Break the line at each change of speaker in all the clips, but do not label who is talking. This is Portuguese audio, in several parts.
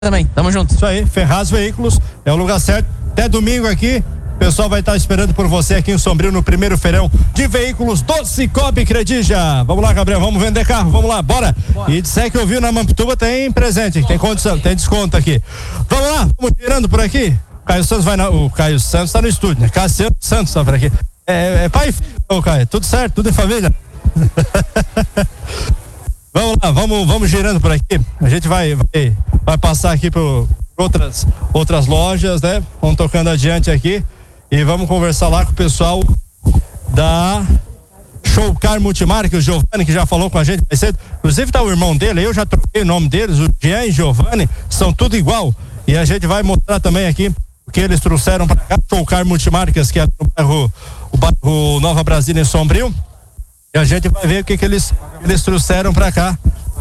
também, tamo junto.
Isso aí, Ferraz Veículos, é o lugar certo. Até domingo aqui, o pessoal vai estar esperando por você aqui em Sombrio no primeiro feirão de veículos do Cicobi Credija. Vamos lá, Gabriel, vamos vender carro, vamos lá, bora. E disser que ouviu na Mampituba tem presente, tem condição, tem desconto aqui. Vamos lá, vamos girando por aqui. O Caio Santos tá no estúdio, né? Cassiano Santos tá por aqui. É pai e filho, ô Caio, tudo certo, tudo em família. Vamos lá, vamos girando por aqui. A gente vai passar aqui por outras lojas, né? Vamos tocando adiante aqui e vamos conversar lá com o pessoal da Showcar Multimarca, o Giovanni, que já falou com a gente mais cedo. Inclusive tá o irmão dele, eu já troquei o nome deles, o Jean e Giovanni, são tudo igual. E a gente vai mostrar também aqui o que eles trouxeram para cá, Showcar Multimarcas, que é o bairro Nova Brasília, em Sombrio. E a gente vai ver o que eles trouxeram para cá,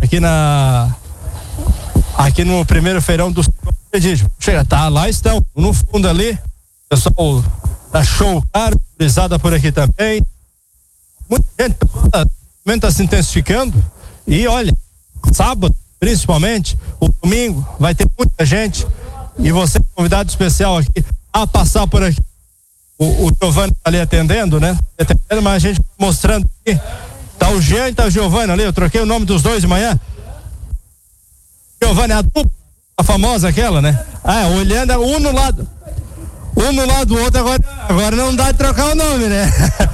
aqui no primeiro feirão do Chega, tá, lá estão, no fundo ali, o pessoal da Showcar, utilizada por aqui também. Muita gente tá se intensificando e olha, sábado, principalmente, o domingo, vai ter muita gente e você é convidado especial aqui a passar por aqui. O Giovanni tá ali atendendo, né? Mas a gente mostrando aqui. Tá o Jean e tá o Giovanni ali. Eu troquei o nome dos dois de manhã. Giovanni, a dupla, a famosa aquela, né? Olhando um no lado do outro, agora não dá de trocar o nome, né?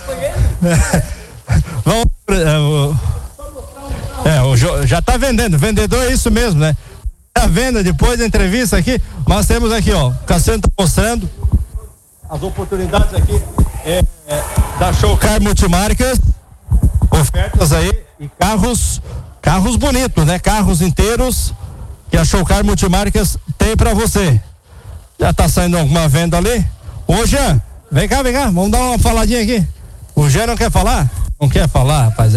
Já tá vendendo. Vendedor é isso mesmo, né? A venda depois da entrevista aqui, nós temos aqui, ó. O Cassiano tá mostrando as oportunidades aqui da Showcar Multimarcas, ofertas aí e carros bonitos, né? Carros inteiros que a Showcar Multimarcas tem pra você. Já tá saindo alguma venda ali? Ô Jean, vem cá, vamos dar uma faladinha aqui. O Jean não quer falar? Não quer falar, rapaz.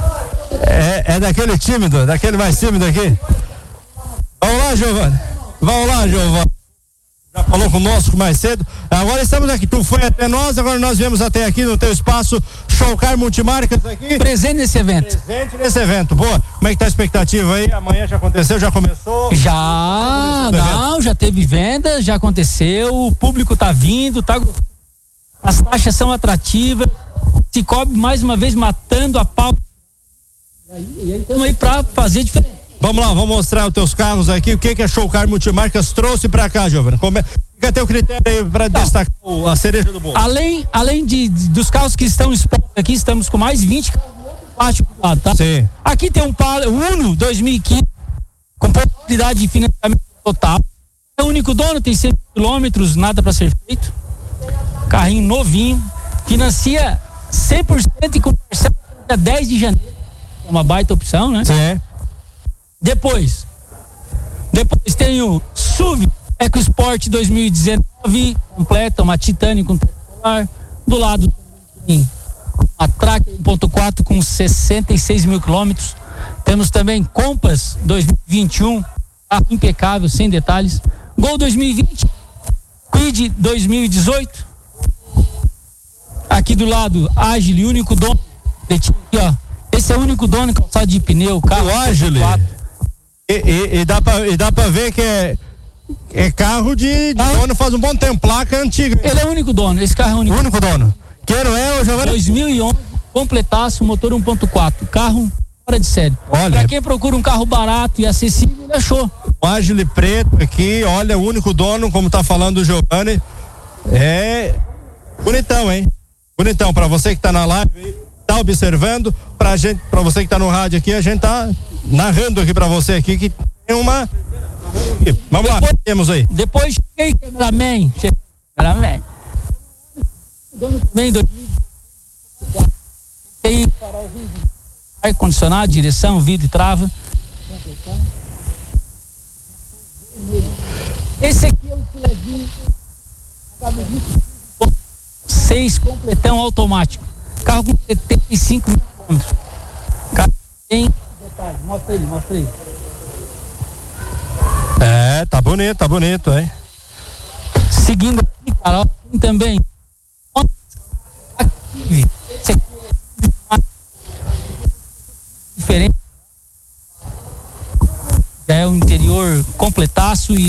É daquele tímido, daquele mais tímido aqui. Vamos lá, Giovanni. Já falou conosco mais cedo. Agora estamos aqui. Tu foi até nós, agora nós viemos até aqui no teu espaço Showcar Multimarcas aqui.
Presente nesse evento.
Boa. Como é que tá a expectativa aí? Amanhã já aconteceu, já começou?
Já teve venda, já aconteceu. O público tá vindo, as taxas são atrativas. Cicobi mais uma vez matando a pau. E aí estamos aí pra fazer diferente.
Vamos lá, vamos mostrar os teus carros aqui. O que a Showcar Multimarcas trouxe pra cá, Giovanni? Fica teu critério aí pra destacar a cereja do bolo.
Além dos carros que estão expostos aqui, estamos com mais 20 carros, tá?
Sim.
Aqui tem um Uno 2015 com possibilidade de financiamento total. É o único dono, tem 100 quilômetros, nada pra ser feito. Carrinho novinho, financia 100% e com parcela até 10 de janeiro. É uma baita opção, né?
Sim.
Depois tem o SUV EcoSport 2019 completa, uma Titanium com celular. Do lado tem uma Tracker 1.4 com 66 mil quilômetros. Temos também Compass 2021, carro impecável, sem detalhes. Gol 2020, Quid 2018. Aqui do lado, Agile, único dono. Aqui, ó. Esse é o único dono calçado de pneu, carro
Agile. E dá pra ver que é carro de dono faz um bom tempo, placa antiga.
Ele é o único dono, esse carro é o único
dono. Quero o Giovanni?
2011, completaço, motor 1.4, carro fora de série.
Olha,
pra quem procura um carro barato e acessível, ele achou.
O Agile preto aqui, olha, o único dono, como tá falando o Giovanni, é bonitão, hein? Bonitão, pra você que tá na live, tá observando, pra você que tá no rádio aqui, a gente tá narrando aqui pra você aqui que tem uma. Vamos lá, temos aí.
Depois cheguei, cameraman. Vem tem ar-condicionado, direção, vidro e trava. Esse aqui é o filezinho 6 completão automático. Carro com 75 mil quilômetros. Carro tem detalhe. Mostra aí.
Tá bonito, hein?
Seguindo aqui, cara, tem também esse aqui é diferente. Já é o interior motor completaço e